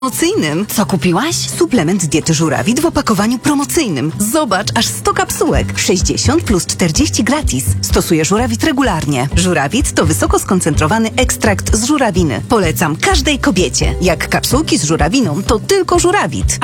promocyjnym. Co kupiłaś? Suplement diety żurawit w opakowaniu promocyjnym. Zobacz, aż 100 kapsułek. 60 plus 40 gratis. Stosuję żurawit regularnie. Żurawit to wysoko skoncentrowany ekstrakt z żurawiny. Polecam każdej kobiecie. Jak kapsułki z żurawiną, to tylko żurawit.